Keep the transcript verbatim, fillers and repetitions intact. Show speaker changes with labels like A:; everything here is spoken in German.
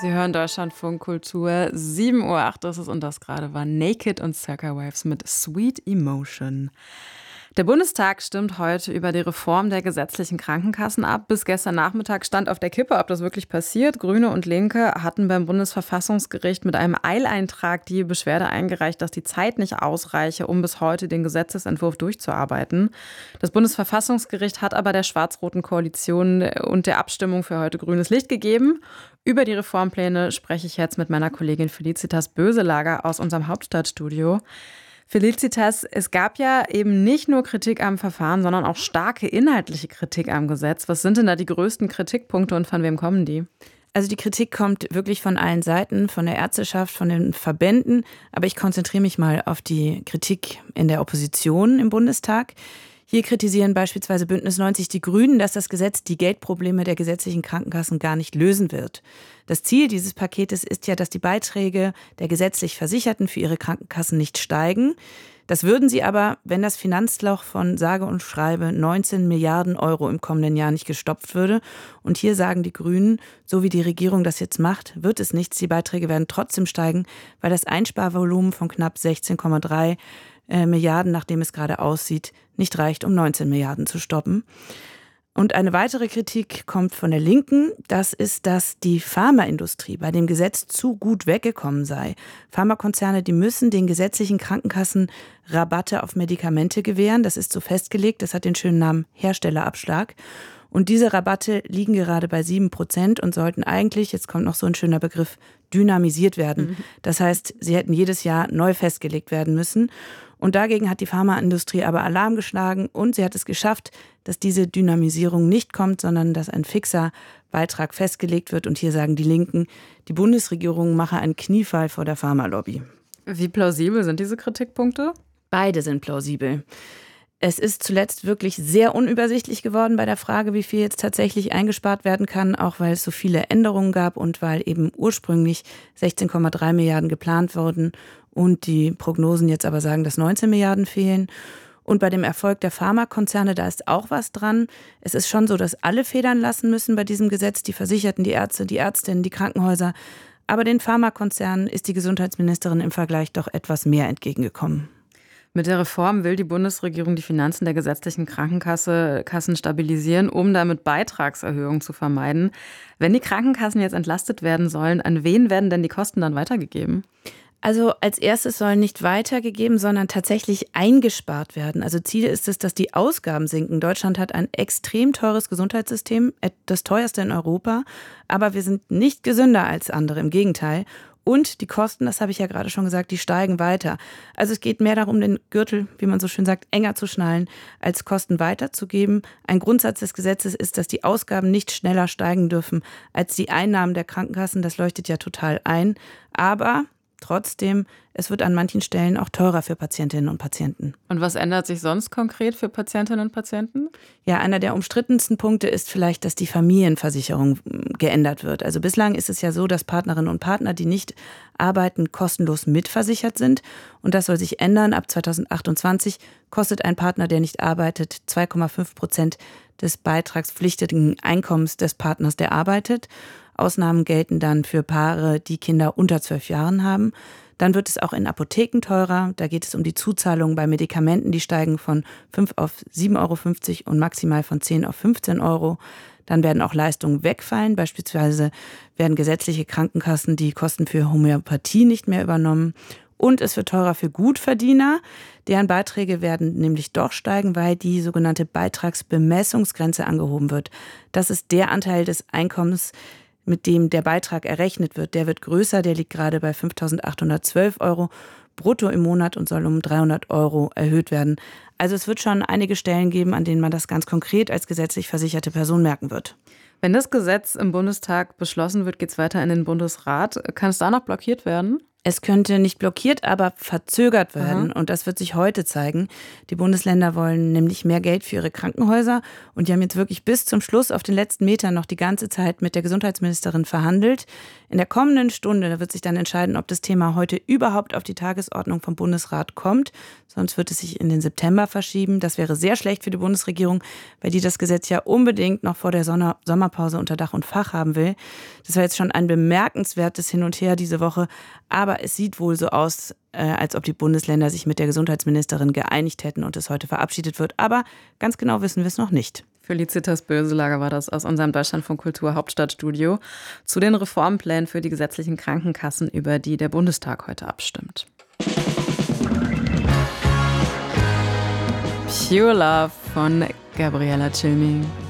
A: Sie hören Deutschlandfunk Kultur, sieben Uhr acht ist es und das gerade war Naked und Circa Waves mit Sweet Emotion. Der Bundestag stimmt heute über die Reform der gesetzlichen Krankenkassen ab. Bis gestern Nachmittag stand auf der Kippe, ob das wirklich passiert. Grüne und Linke hatten beim Bundesverfassungsgericht mit einem Eileintrag die Beschwerde eingereicht, dass die Zeit nicht ausreiche, um bis heute den Gesetzesentwurf durchzuarbeiten. Das Bundesverfassungsgericht hat aber der schwarz-roten Koalition und der Abstimmung für heute grünes Licht gegeben. Über die Reformpläne spreche ich jetzt mit meiner Kollegin Felicitas Böselager aus unserem Hauptstadtstudio. Felicitas, es gab ja eben nicht nur Kritik am Verfahren, sondern auch starke inhaltliche Kritik am Gesetz. Was sind denn da die größten Kritikpunkte und von wem kommen die?
B: Also die Kritik kommt wirklich von allen Seiten, von der Ärzteschaft, von den Verbänden. Aber ich konzentriere mich mal auf die Kritik in der Opposition im Bundestag. Hier kritisieren beispielsweise Bündnis neunzig Die Grünen, dass das Gesetz die Geldprobleme der gesetzlichen Krankenkassen gar nicht lösen wird. Das Ziel dieses Paketes ist ja, dass die Beiträge der gesetzlich Versicherten für ihre Krankenkassen nicht steigen. Das würden sie aber, wenn das Finanzloch von sage und schreibe neunzehn Milliarden Euro im kommenden Jahr nicht gestopft würde. Und hier sagen die Grünen, so wie die Regierung das jetzt macht, wird es nichts. Die Beiträge werden trotzdem steigen, weil das Einsparvolumen von knapp sechzehn Komma drei Milliarden, nachdem es gerade aussieht, nicht reicht, um neunzehn Milliarden zu stoppen. Und eine weitere Kritik kommt von der Linken. Das ist, dass die Pharmaindustrie bei dem Gesetz zu gut weggekommen sei. Pharmakonzerne, die müssen den gesetzlichen Krankenkassen Rabatte auf Medikamente gewähren. Das ist so festgelegt. Das hat den schönen Namen Herstellerabschlag. Und diese Rabatte liegen gerade bei sieben Prozent und sollten eigentlich, jetzt kommt noch so ein schöner Begriff, dynamisiert werden. Mhm. Das heißt, sie hätten jedes Jahr neu festgelegt werden müssen. Und dagegen hat die Pharmaindustrie aber Alarm geschlagen und sie hat es geschafft, dass diese Dynamisierung nicht kommt, sondern dass ein fixer Beitrag festgelegt wird. Und hier sagen die Linken, die Bundesregierung mache einen Kniefall vor der Pharmalobby.
A: Wie plausibel sind diese Kritikpunkte?
B: Beide sind plausibel. Es ist zuletzt wirklich sehr unübersichtlich geworden bei der Frage, wie viel jetzt tatsächlich eingespart werden kann, auch weil es so viele Änderungen gab und weil eben ursprünglich sechzehn Komma drei Milliarden geplant wurden und die Prognosen jetzt aber sagen, dass neunzehn Milliarden fehlen. Und bei dem Erfolg der Pharmakonzerne, da ist auch was dran. Es ist schon so, dass alle federn lassen müssen bei diesem Gesetz, die Versicherten, die Ärzte, die Ärztinnen, die Krankenhäuser. Aber den Pharmakonzernen ist die Gesundheitsministerin im Vergleich doch etwas mehr entgegengekommen.
A: Mit der Reform will die Bundesregierung die Finanzen der gesetzlichen Krankenkassen stabilisieren, um damit Beitragserhöhungen zu vermeiden. Wenn die Krankenkassen jetzt entlastet werden sollen, an wen werden denn die Kosten dann weitergegeben?
B: Also als erstes sollen nicht weitergegeben, sondern tatsächlich eingespart werden. Also Ziel ist es, dass die Ausgaben sinken. Deutschland hat ein extrem teures Gesundheitssystem, das teuerste in Europa. Aber wir sind nicht gesünder als andere, im Gegenteil. Und die Kosten, das habe ich ja gerade schon gesagt, die steigen weiter. Also es geht mehr darum, den Gürtel, wie man so schön sagt, enger zu schnallen, als Kosten weiterzugeben. Ein Grundsatz des Gesetzes ist, dass die Ausgaben nicht schneller steigen dürfen als die Einnahmen der Krankenkassen. Das leuchtet ja total ein. Aber trotzdem, es wird an manchen Stellen auch teurer für Patientinnen und Patienten.
A: Und was ändert sich sonst konkret für Patientinnen und Patienten?
B: Ja, einer der umstrittensten Punkte ist vielleicht, dass die Familienversicherung geändert wird. Also bislang ist es ja so, dass Partnerinnen und Partner, die nicht arbeiten, kostenlos mitversichert sind. Und das soll sich ändern. Ab zweitausendachtundzwanzig kostet ein Partner, der nicht arbeitet, zwei Komma fünf Prozent des beitragspflichtigen Einkommens des Partners, der arbeitet. Ausnahmen gelten dann für Paare, die Kinder unter zwölf Jahren haben. Dann wird es auch in Apotheken teurer. Da geht es um die Zuzahlungen bei Medikamenten, die steigen von fünf auf sieben Euro fünfzig und maximal von zehn auf fünfzehn Euro. Dann werden auch Leistungen wegfallen. Beispielsweise werden gesetzliche Krankenkassen die Kosten für Homöopathie nicht mehr übernommen. Und es wird teurer für Gutverdiener. Deren Beiträge werden nämlich doch steigen, weil die sogenannte Beitragsbemessungsgrenze angehoben wird. Das ist der Anteil des Einkommens, mit dem der Beitrag errechnet wird. Der wird größer, der liegt gerade bei fünftausendachthundertzwölf Euro brutto im Monat und soll um dreihundert Euro erhöht werden. Also es wird schon einige Stellen geben, an denen man das ganz konkret als gesetzlich versicherte Person merken wird.
A: Wenn das Gesetz im Bundestag beschlossen wird, geht es weiter in den Bundesrat. Kann es da noch blockiert werden?
B: Es könnte nicht blockiert, aber verzögert werden.
A: Aha.
B: Und das wird sich heute zeigen. Die Bundesländer wollen nämlich mehr Geld für ihre Krankenhäuser. Und die haben jetzt wirklich bis zum Schluss auf den letzten Metern noch die ganze Zeit mit der Gesundheitsministerin verhandelt. In der kommenden Stunde, da wird sich dann entscheiden, ob das Thema heute überhaupt auf die Tagesordnung vom Bundesrat kommt. Sonst wird es sich in den September verschieben. Das wäre sehr schlecht für die Bundesregierung, weil die das Gesetz ja unbedingt noch vor der Sonner- Sommerpause unter Dach und Fach haben will. Das war jetzt schon ein bemerkenswertes Hin und Her diese Woche. Aber es sieht wohl so aus, äh, als ob die Bundesländer sich mit der Gesundheitsministerin geeinigt hätten und es heute verabschiedet wird. Aber ganz genau wissen wir es noch nicht.
A: Felicitas Böselager war das aus unserem Deutschlandfunk Kultur Hauptstadtstudio zu den Reformplänen für die gesetzlichen Krankenkassen, über die der Bundestag heute abstimmt. Pure Love von Gabriella Cilmi.